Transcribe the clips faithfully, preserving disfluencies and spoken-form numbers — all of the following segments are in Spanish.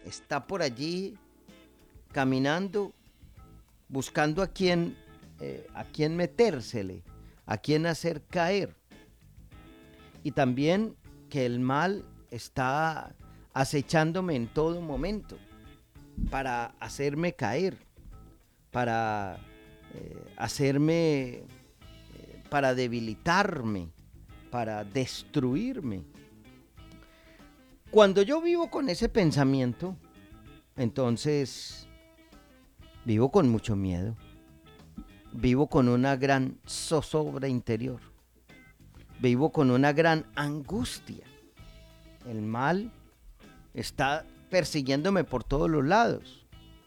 está por allí caminando, buscando a quién, eh, a quién metérsele, a quién hacer caer. Y también que el mal está acechándome en todo momento para hacerme caer, para eh, hacerme, eh, para debilitarme, para destruirme. Cuando yo vivo con ese pensamiento, entonces vivo con mucho miedo, vivo con una gran zozobra interior, vivo con una gran angustia. El mal está persiguiéndome por todos los lados.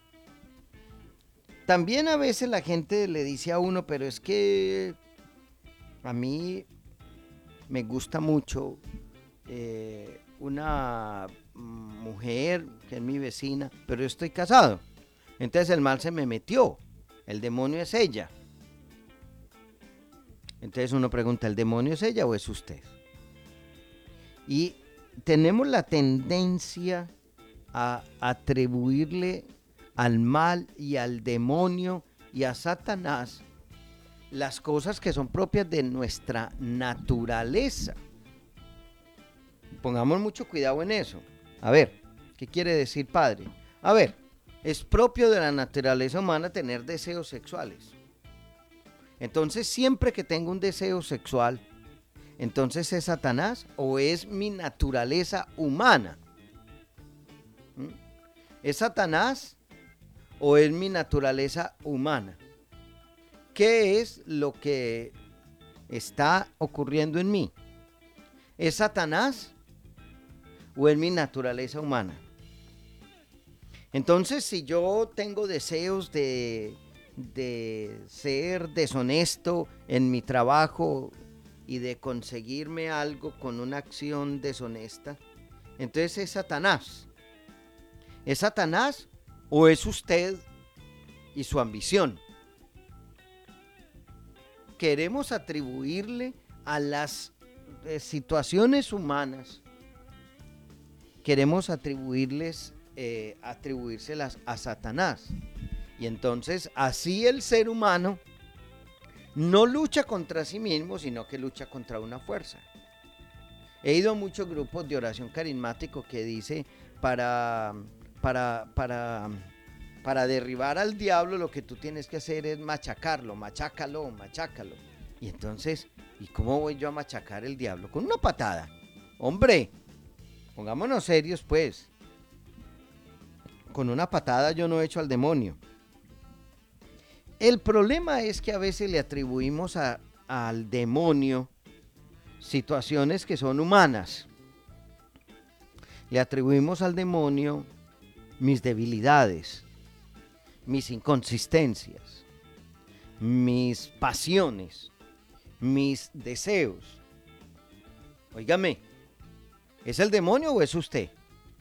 También a veces la gente le dice a uno, pero es que a mí me gusta mucho eh, una mujer que es mi vecina, pero yo estoy casado. Entonces el mal se me metió, el demonio es ella. Entonces uno pregunta, ¿el demonio es ella o es usted? Y tenemos la tendencia a atribuirle al mal y al demonio y a Satanás las cosas que son propias de nuestra naturaleza. Pongamos mucho cuidado en eso. A ver, ¿qué quiere decir, padre? A ver, es propio de la naturaleza humana tener deseos sexuales. Entonces, siempre que tengo un deseo sexual, entonces ¿es Satanás o es mi naturaleza humana? ¿Mm? ¿Es Satanás o es mi naturaleza humana? ¿Qué es lo que está ocurriendo en mí? ¿Es Satanás o es mi naturaleza humana? Entonces, si yo tengo deseos de, de ser deshonesto en mi trabajo y de conseguirme algo con una acción deshonesta, entonces es Satanás. ¿Es Satanás o es usted y su ambición? Queremos atribuirle a las eh, situaciones humanas, queremos atribuirles, eh, atribuírselas a Satanás. Y entonces así el ser humano no lucha contra sí mismo, sino que lucha contra una fuerza. He ido a muchos grupos de oración carismático que dice para, para, para, para derribar al diablo lo que tú tienes que hacer es machacarlo, machácalo, machácalo. Y entonces, ¿y cómo voy yo a machacar el diablo? Con una patada. Hombre, pongámonos serios pues. Con una patada yo no echo al demonio. El problema es que a veces le atribuimos a, al demonio situaciones que son humanas. Le atribuimos al demonio mis debilidades, mis inconsistencias, mis pasiones, mis deseos. Óigame, ¿es el demonio o es usted?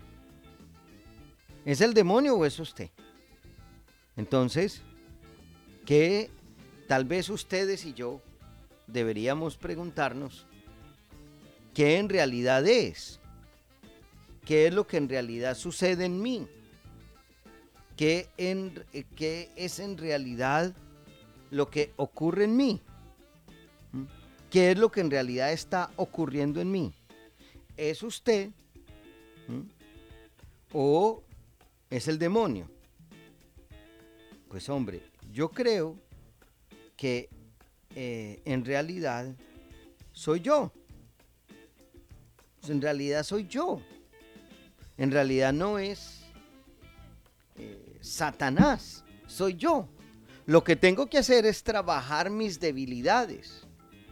¿Es el demonio o es usted? Entonces, ¿qué tal vez ustedes y yo deberíamos preguntarnos? ¿Qué en realidad es? ¿Qué es lo que en realidad sucede en mí? ¿Qué, en, qué es en realidad lo que ocurre en mí? ¿Qué es lo que en realidad está ocurriendo en mí? ¿Es usted? ¿Mm? ¿O es el demonio? Pues hombre, yo creo que eh, en realidad soy yo. En realidad soy yo. En realidad no es eh, Satanás, soy yo. Lo que tengo que hacer es trabajar mis debilidades.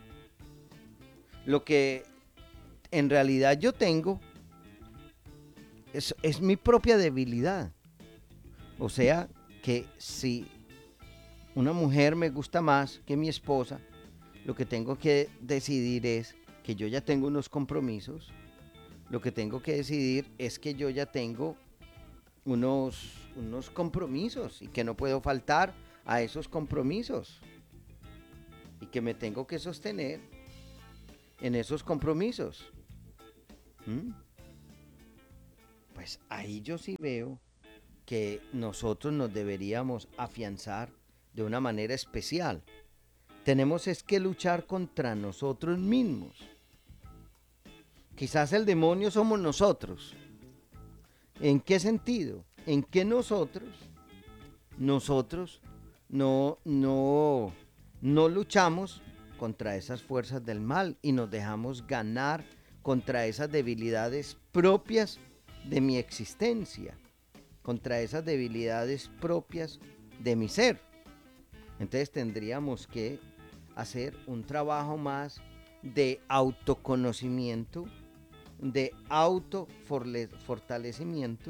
Lo que en realidad yo tengo es, es mi propia debilidad. O sea, que si una mujer me gusta más que mi esposa, lo que tengo que decidir es que yo ya tengo unos compromisos. Lo que tengo que decidir es que yo ya tengo unos, unos compromisos y que no puedo faltar a esos compromisos y que me tengo que sostener en esos compromisos. ¿Mm? Pues ahí yo sí veo que nosotros nos deberíamos afianzar de una manera especial. Tenemos es que luchar contra nosotros mismos. Quizás el demonio somos nosotros. ¿En qué sentido? En que nosotros, nosotros no, no, no luchamos contra esas fuerzas del mal y nos dejamos ganar contra esas debilidades propias de mi existencia, contra esas debilidades propias de mi ser. Entonces tendríamos que hacer un trabajo más de autoconocimiento, de autofortalecimiento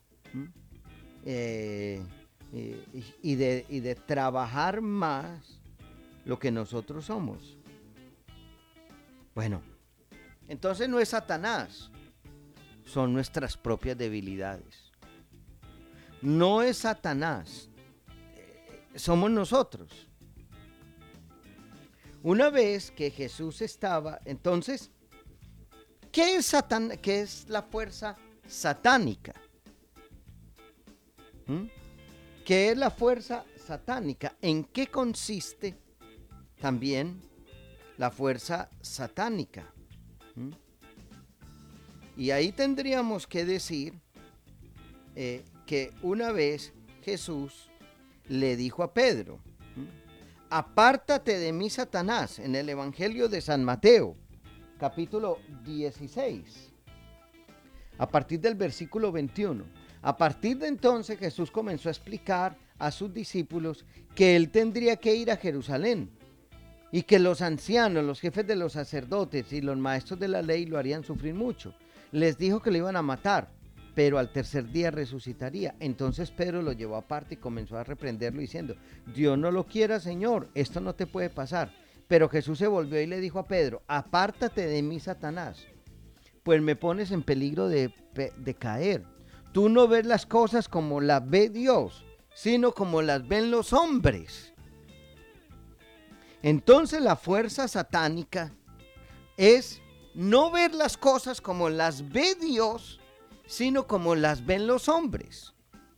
eh, eh, y, de, y de trabajar más lo que nosotros somos. Bueno, entonces no es Satanás, son nuestras propias debilidades. No es Satanás, eh, somos nosotros. Una vez que Jesús estaba, entonces, ¿qué es, Satan- qué es la fuerza satánica? ¿Mm? ¿Qué es la fuerza satánica? ¿En qué consiste también la fuerza satánica? ¿Mm? Y ahí tendríamos que decir eh, que una vez Jesús le dijo a Pedro, ¿Mm? apártate de mí, Satanás, en el Evangelio de San Mateo, capítulo dieciséis, a partir del versículo veintiuno. A partir de entonces Jesús comenzó a explicar a sus discípulos que él tendría que ir a Jerusalén y que los ancianos, los jefes de los sacerdotes y los maestros de la ley lo harían sufrir mucho. Les dijo que lo iban a matar, pero al tercer día resucitaría. Entonces Pedro lo llevó aparte y comenzó a reprenderlo diciendo, Dios no lo quiera, Señor, esto no te puede pasar. Pero Jesús se volvió y le dijo a Pedro, apártate de mí, Satanás, pues me pones en peligro de, de caer. Tú no ves las cosas como las ve Dios, sino como las ven los hombres. Entonces la fuerza satánica es no ver las cosas como las ve Dios, sino como las ven los hombres.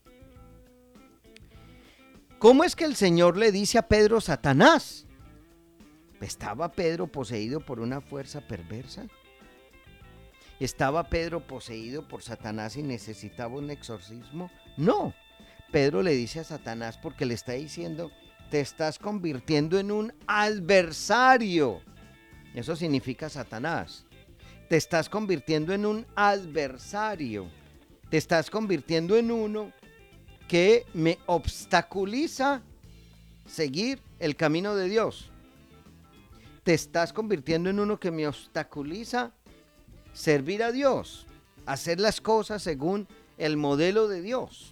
¿Cómo es que el Señor le dice a Pedro Satanás? ¿Estaba Pedro poseído por una fuerza perversa? ¿Estaba Pedro poseído por Satanás y necesitaba un exorcismo? No. Pedro le dice a Satanás porque le está diciendo, te estás convirtiendo en un adversario. Eso significa Satanás. Te estás convirtiendo en un adversario. Te estás convirtiendo en uno que me obstaculiza seguir el camino de Dios. Te estás convirtiendo en uno que me obstaculiza servir a Dios, hacer las cosas según el modelo de Dios.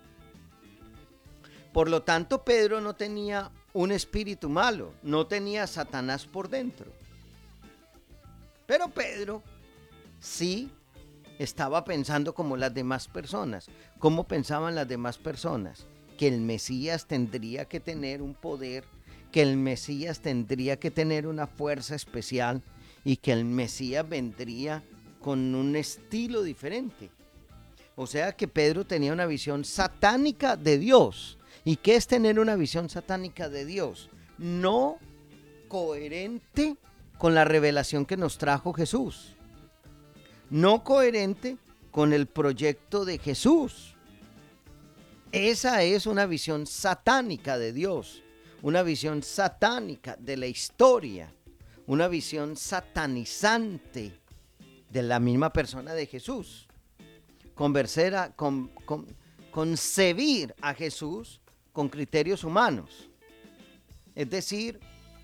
Por lo tanto, Pedro no tenía un espíritu malo, no tenía a Satanás por dentro. Pero Pedro sí estaba pensando como las demás personas. ¿Cómo pensaban las demás personas? Que el Mesías tendría que tener un poder, que el Mesías tendría que tener una fuerza especial y que el Mesías vendría con un estilo diferente. O sea que Pedro tenía una visión satánica de Dios. ¿Y qué es tener una visión satánica de Dios? No coherente con la revelación que nos trajo Jesús. No coherente con el proyecto de Jesús. Esa es una visión satánica de Dios. Una visión satánica de la historia. Una visión satanizante de la misma persona de Jesús. Convencer a, con, con, concebir a Jesús con criterios humanos. Es decir,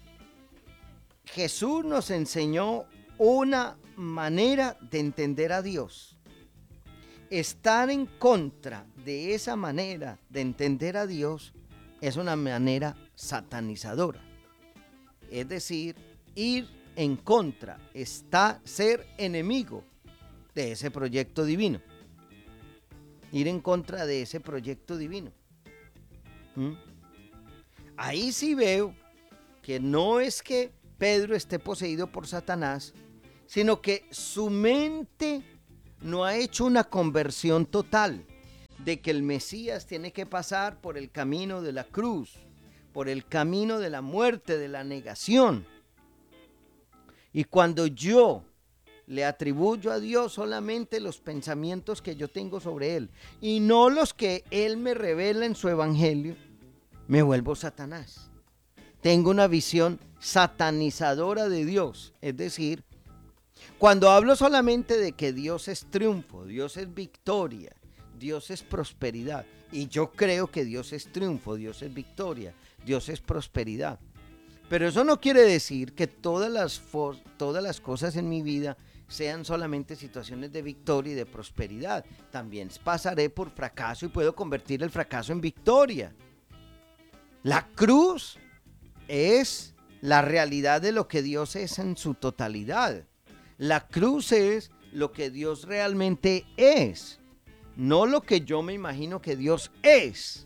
Jesús nos enseñó una manera de entender a Dios. Estar en contra de esa manera de entender a Dios es una manera satanizadora. Es decir, ir en contra, está ser enemigo de ese proyecto divino. Ir en contra de ese proyecto divino. ¿Mm? Ahí sí veo que no es que Pedro esté poseído por Satanás, sino que su mente no ha hecho una conversión total de que el Mesías tiene que pasar por el camino de la cruz, por el camino de la muerte, de la negación. Y cuando yo le atribuyo a Dios solamente los pensamientos que yo tengo sobre Él y no los que Él me revela en su evangelio, me vuelvo Satanás. Tengo una visión satanizadora de Dios. Es decir, cuando hablo solamente de que Dios es triunfo, Dios es victoria, Dios es prosperidad, y yo creo que Dios es triunfo, Dios es victoria, Dios es prosperidad. Pero eso no quiere decir que todas las, todas las cosas en mi vida sean solamente situaciones de victoria y de prosperidad. También pasaré por fracaso y puedo convertir el fracaso en victoria. La cruz es la realidad de lo que Dios es en su totalidad. La cruz es lo que Dios realmente es, no lo que yo me imagino que Dios es.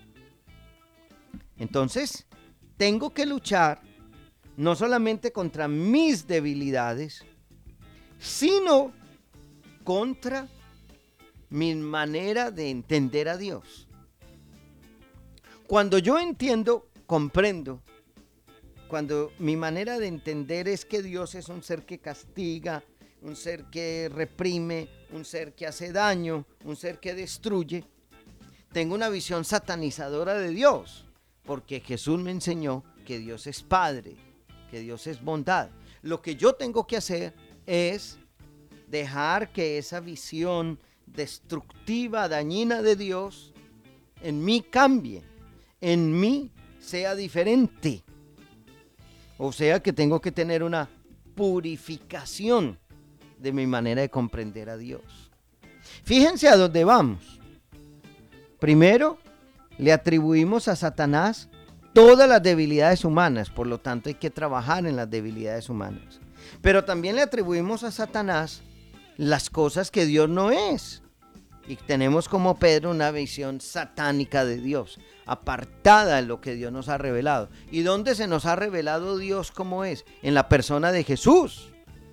Entonces, tengo que luchar no solamente contra mis debilidades, sino contra mi manera de entender a Dios. Cuando yo entiendo, comprendo, cuando mi manera de entender es que Dios es un ser que castiga, un ser que reprime, un ser que hace daño, un ser que destruye, tengo una visión satanizadora de Dios, porque Jesús me enseñó que Dios es Padre, que Dios es bondad. Lo que yo tengo que hacer es dejar que esa visión destructiva, dañina de Dios en mí cambie, en mí sea diferente. O sea que tengo que tener una purificación de mi manera de comprender a Dios. Fíjense a dónde vamos. Primero, le atribuimos a Satanás todas las debilidades humanas, por lo tanto hay que trabajar en las debilidades humanas. Pero también le atribuimos a Satanás las cosas que Dios no es. Y tenemos como Pedro una visión satánica de Dios, apartada de lo que Dios nos ha revelado. ¿Y dónde se nos ha revelado Dios como es? En la persona de Jesús.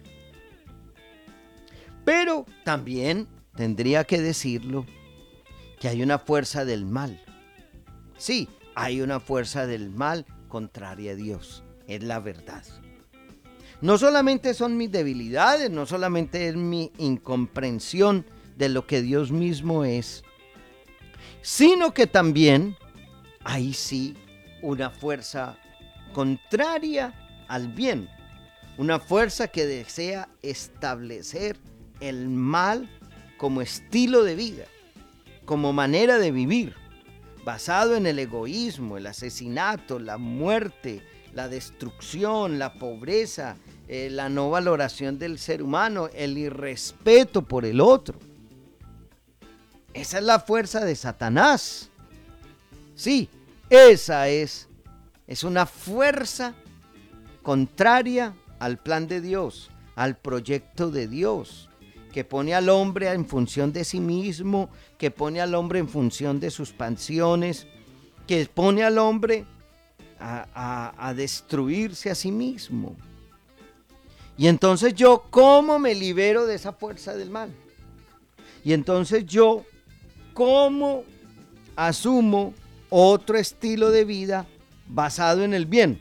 Pero también tendría que decirlo que hay una fuerza del mal. Sí, hay una fuerza del mal contraria a Dios. Es la verdad. No solamente son mis debilidades, no solamente es mi incomprensión de lo que Dios mismo es, sino que también hay sí una fuerza contraria al bien, una fuerza que desea establecer el mal como estilo de vida, como manera de vivir, basado en el egoísmo, el asesinato, la muerte, la destrucción, la pobreza, eh, la no valoración del ser humano, el irrespeto por el otro. Esa es la fuerza de Satanás. Sí, esa es, es una fuerza contraria al plan de Dios, al proyecto de Dios, que pone al hombre en función de sí mismo, que pone al hombre en función de sus pasiones, que pone al hombre a, a, a destruirse a sí mismo. Y entonces yo, ¿cómo me libero de esa fuerza del mal? Y entonces yo, ¿cómo asumo otro estilo de vida basado en el bien?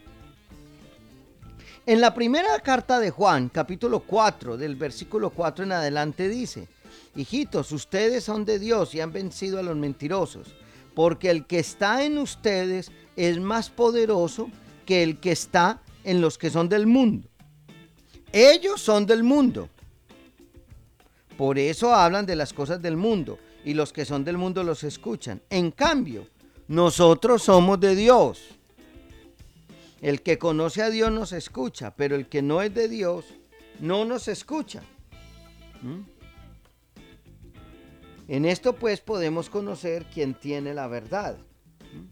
En la primera carta de Juan, capítulo cuatro, del versículo cuatro en adelante dice: hijitos, ustedes son de Dios y han vencido a los mentirosos, porque el que está en ustedes es más poderoso que el que está en los que son del mundo. Ellos son del mundo, por eso hablan de las cosas del mundo, y los que son del mundo los escuchan. En cambio, nosotros somos de Dios. El que conoce a Dios nos escucha, pero el que no es de Dios no nos escucha. ¿Mm? En esto pues podemos conocer quién tiene la verdad. ¿Mm?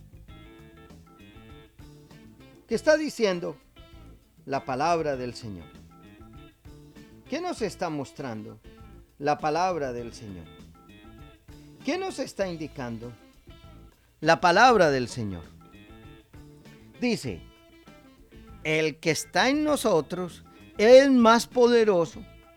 ¿Qué está diciendo la palabra del Señor? ¿Qué nos está mostrando la palabra del Señor? ¿Qué nos está indicando la palabra del Señor? Dice: el que está en nosotros es más poderoso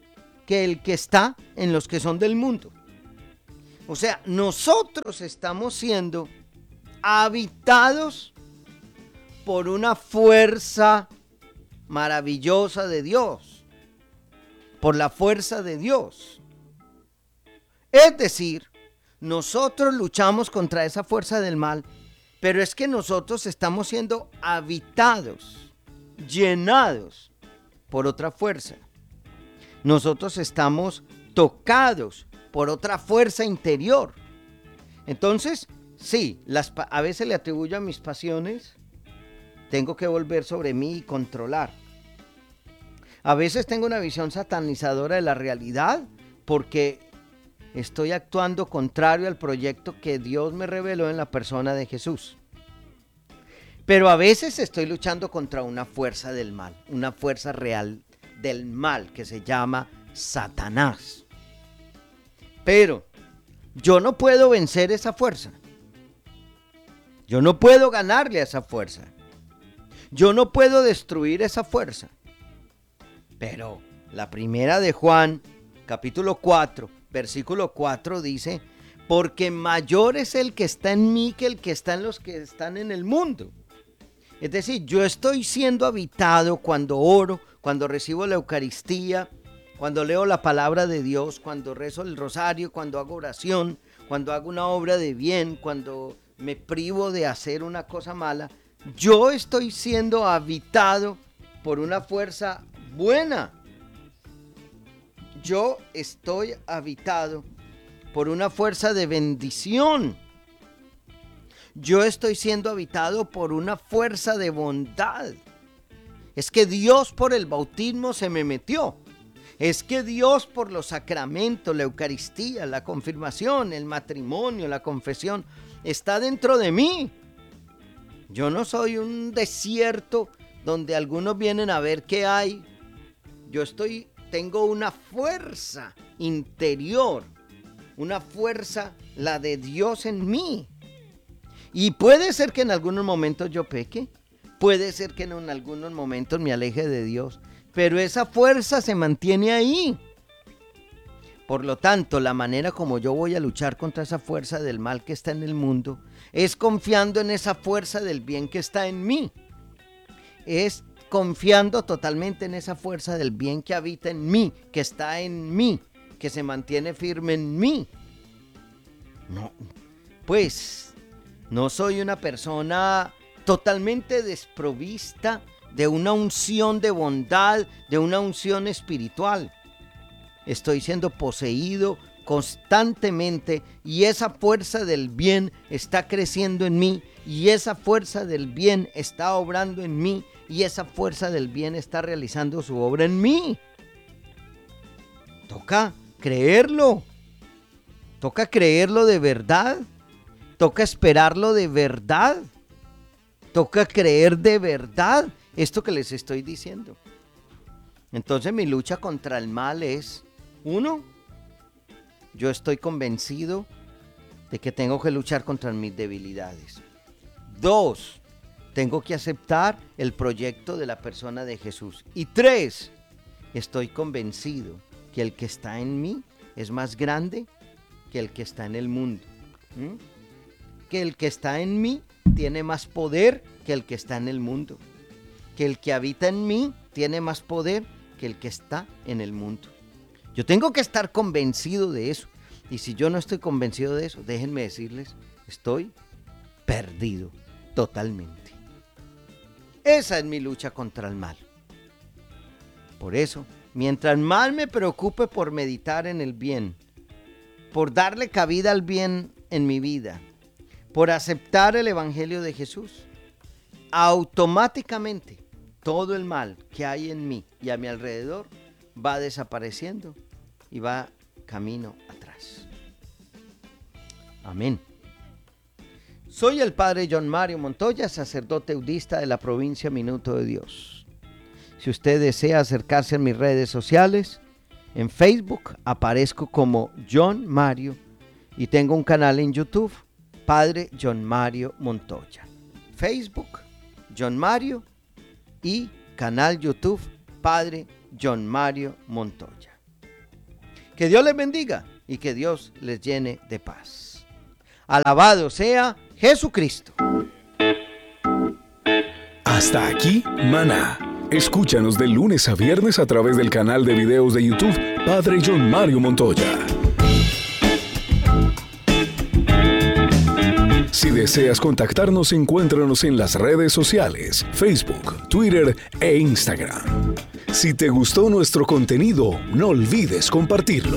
que el que está en los que son del mundo. O sea, nosotros estamos siendo habitados por una fuerza maravillosa de Dios, por la fuerza de Dios. Es decir, nosotros luchamos contra esa fuerza del mal, pero es que nosotros estamos siendo habitados, llenados por otra fuerza. Nosotros estamos tocados por otra fuerza interior. Entonces, sí, las, a veces le atribuyo a mis pasiones, tengo que volver sobre mí y controlar. A veces tengo una visión satanizadora de la realidad porque estoy actuando contrario al proyecto que Dios me reveló en la persona de Jesús. Pero a veces estoy luchando contra una fuerza del mal, una fuerza real del mal que se llama Satanás. Pero yo no puedo vencer esa fuerza. Yo no puedo ganarle a esa fuerza. Yo no puedo destruir esa fuerza. Pero la primera de Juan, capítulo cuatro, versículo cuatro dice, porque mayor es el que está en mí que el que está en los que están en el mundo. Es decir, yo estoy siendo habitado cuando oro, cuando recibo la Eucaristía, cuando leo la palabra de Dios, cuando rezo el rosario, cuando hago oración, cuando hago una obra de bien, cuando me privo de hacer una cosa mala. Yo estoy siendo habitado por una fuerza buena. Yo estoy habitado por una fuerza de bendición. Yo estoy siendo habitado por una fuerza de bondad. Es que Dios por el bautismo se me metió. Es que Dios por los sacramentos, la Eucaristía, la confirmación, el matrimonio, la confesión, está dentro de mí. Yo no soy un desierto donde algunos vienen a ver qué hay. Yo estoy, tengo una fuerza interior, una fuerza, la de Dios en mí. Y puede ser que en algunos momentos yo peque, puede ser que en algunos momentos me aleje de Dios, pero esa fuerza se mantiene ahí. Por lo tanto, la manera como yo voy a luchar contra esa fuerza del mal que está en el mundo es confiando en esa fuerza del bien que está en mí. Es confiando totalmente en esa fuerza del bien que habita en mí, que está en mí, que se mantiene firme en mí. No, pues no soy una persona totalmente desprovista de una unción de bondad, de una unción espiritual. Estoy siendo poseído constantemente y esa fuerza del bien está creciendo en mí y esa fuerza del bien está obrando en mí y esa fuerza del bien está realizando su obra en mí. Toca creerlo, toca creerlo de verdad, toca esperarlo de verdad, toca creer de verdad esto que les estoy diciendo. Entonces mi lucha contra el mal es, uno, yo estoy convencido de que tengo que luchar contra mis debilidades. Dos, tengo que aceptar el proyecto de la persona de Jesús. Y tres, estoy convencido que el que está en mí es más grande que el que está en el mundo. ¿Mm? Que el que está en mí tiene más poder que el que está en el mundo. Que el que habita en mí tiene más poder que el que está en el mundo. Yo tengo que estar convencido de eso. Y si yo no estoy convencido de eso, déjenme decirles, estoy perdido totalmente. Esa es mi lucha contra el mal. Por eso, mientras más me preocupe por meditar en el bien, por darle cabida al bien en mi vida, por aceptar el Evangelio de Jesús, automáticamente todo el mal que hay en mí y a mi alrededor va desapareciendo y va camino atrás. Amén. Soy el padre John Mario Montoya, sacerdote eudista de la provincia Minuto de Dios. Si usted desea acercarse a mis redes sociales, en Facebook aparezco como John Mario y tengo un canal en YouTube, Padre John Mario Montoya. Facebook, John Mario y canal YouTube, Padre John Mario Montoya. Que Dios les bendiga y que Dios les llene de paz. Alabado sea Jesucristo. Hasta aquí, Maná. Escúchanos de lunes a viernes a través del canal de videos de YouTube Padre John Mario Montoya. Si deseas contactarnos, encuéntranos en las redes sociales, Facebook, Twitter e Instagram. Si te gustó nuestro contenido, no olvides compartirlo.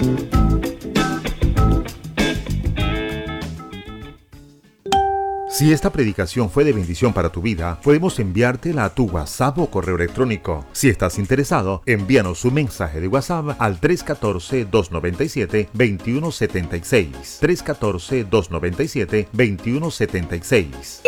Si esta predicación fue de bendición para tu vida, podemos enviártela a tu WhatsApp o correo electrónico. Si estás interesado, envíanos un mensaje de WhatsApp al tres uno cuatro, dos nueve siete, dos uno siete seis. tres uno cuatro, dos nueve siete, dos uno siete seis.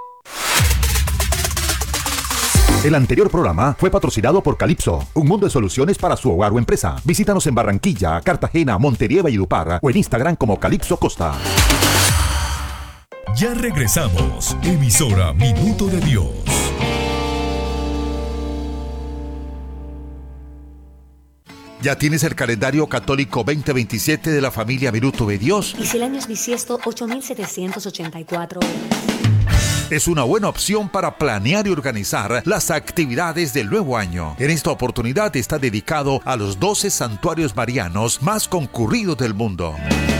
El anterior programa fue patrocinado por Calypso, un mundo de soluciones para su hogar o empresa. Visítanos en Barranquilla, Cartagena, Montería, Valledupar o en Instagram como Calypso Costa. Ya regresamos. Emisora Minuto de Dios. ¿Ya tienes el calendario católico veinte veintisiete de la familia Minuto de Dios? Y si el año es bisiesto, ocho mil setecientos ochenta y cuatro horas. Es una buena opción para planear y organizar las actividades del nuevo año. En esta oportunidad está dedicado a los doce santuarios marianos más concurridos del mundo.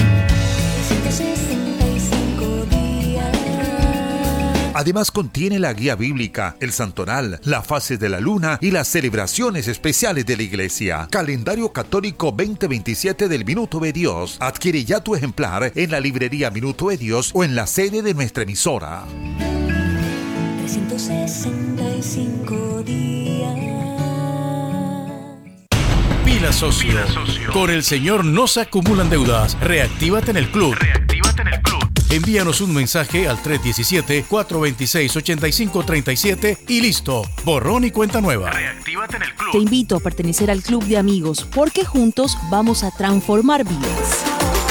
Además contiene la guía bíblica, el santoral, la fase de la luna y las celebraciones especiales de la iglesia. Calendario católico veinte veintisiete del Minuto de Dios. Adquiere ya tu ejemplar en la librería Minuto de Dios o en la sede de nuestra emisora. trescientos sesenta y cinco días. Pila socio. Pila socio. Con el Señor no se acumulan deudas. Reactívate en el club. Reactívate en el club. Envíanos un mensaje al tres uno siete, cuatro dos seis, ocho cinco tres siete y listo. Borrón y cuenta nueva. Reactívate en el club. Te invito a pertenecer al club de amigos porque juntos vamos a transformar vidas.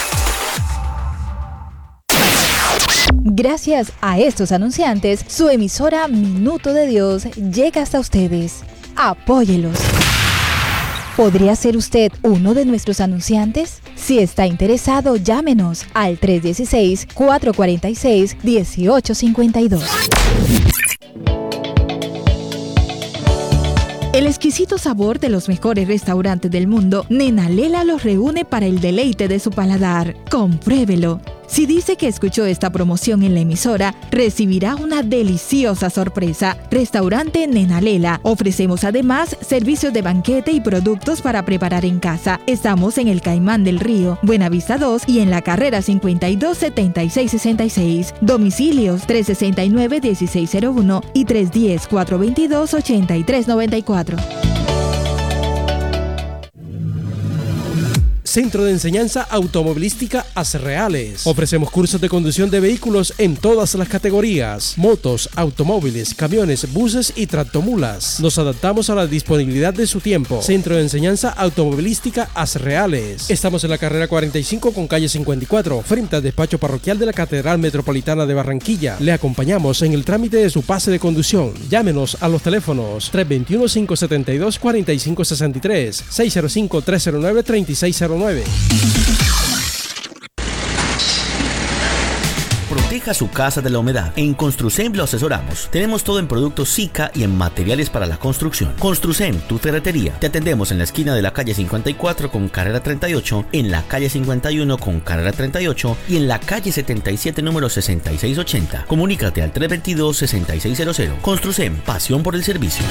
Gracias a estos anunciantes, su emisora Minuto de Dios llega hasta ustedes. Apóyelos. ¿Podría ser usted uno de nuestros anunciantes? Si está interesado, llámenos al tres uno seis, cuatro cuatro seis, uno ocho cinco dos. El exquisito sabor de los mejores restaurantes del mundo, Nena Lela los reúne para el deleite de su paladar. Compruébelo. Si dice que escuchó esta promoción en la emisora, recibirá una deliciosa sorpresa. Restaurante Nena Lela. Ofrecemos además servicios de banquete y productos para preparar en casa. Estamos en el Caimán del Río, Buenavista dos y en la carrera cincuenta y dos, setenta y seis sesenta y seis. Domicilios tres sesenta y nueve, dieciséis cero uno y tres uno cero, cuatro dos dos, ocho tres nueve cuatro. Centro de Enseñanza Automovilística Azreales. Ofrecemos cursos de conducción de vehículos en todas las categorías: motos, automóviles, camiones, buses y tractomulas. Nos adaptamos a la disponibilidad de su tiempo. Centro de Enseñanza Automovilística Azreales. Estamos en la carrera cuarenta y cinco con calle cincuenta y cuatro, frente al despacho parroquial de la Catedral Metropolitana de Barranquilla. Le acompañamos en el trámite de su pase de conducción. Llámenos a los teléfonos tres dos uno, cinco siete dos, cuatro cinco seis tres, seis cero cinco, tres cero nueve, tres seis cero nueve. Proteja su casa de la humedad. En Construcem lo asesoramos. Tenemos todo en productos Sika y en materiales para la construcción. Construcem, tu ferretería. Te atendemos en la esquina de la calle cincuenta y cuatro con carrera treinta y ocho, en la calle cincuenta y uno con carrera treinta y ocho y en la calle setenta y siete número sesenta y seis ochenta. Comunícate al tres dos dos, seis seis cero cero. Construcem, pasión por el servicio.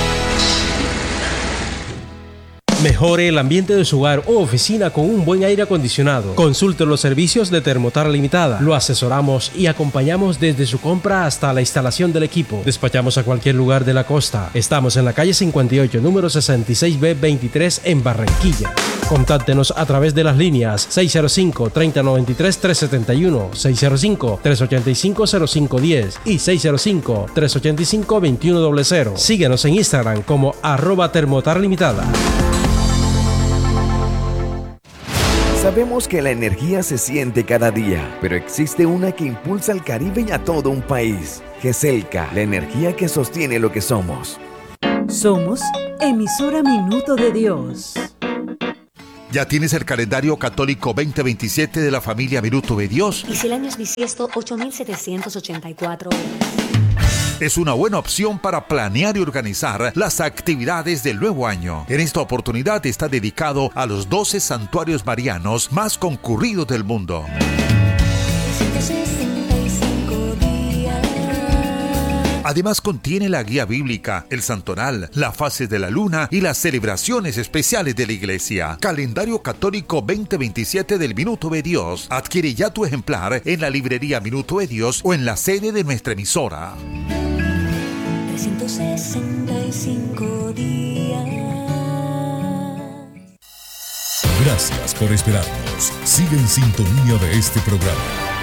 Mejore el ambiente de su hogar o oficina con un buen aire acondicionado. Consulte los servicios de Termotar Limitada. Lo asesoramos y acompañamos desde su compra hasta la instalación del equipo. Despachamos a cualquier lugar de la costa. Estamos en la calle cincuenta y ocho, número sesenta y seis B veintitrés en Barranquilla. Contáctenos a través de las líneas seis cero cinco, tres cero nueve tres, tres siete uno, seis cero cinco, tres ocho cinco, cero cinco uno cero y seis cero cinco, tres ocho cinco, dos uno cero cero. Síguenos en Instagram como arroba Termotar Limitada. Sabemos que la energía se siente cada día, pero existe una que impulsa al Caribe y a todo un país. GESELCA, la energía que sostiene lo que somos. Somos emisora Minuto de Dios. ¿Ya tienes el calendario católico veinte veintisiete de la familia Minuto de Dios? Y si el año es bisiesto, ocho mil setecientos ochenta y cuatro horas. Es una buena opción para planear y organizar las actividades del nuevo año. En esta oportunidad está dedicado a los doce santuarios marianos más concurridos del mundo. Además contiene la guía bíblica, el santoral, las fases de la luna y las celebraciones especiales de la iglesia. Calendario católico veinte veintisiete del Minuto de Dios. Adquiere ya tu ejemplar en la librería Minuto de Dios o en la sede de nuestra emisora. trescientos sesenta y cinco días. Gracias por esperarnos. Sigue en sintonía de este programa.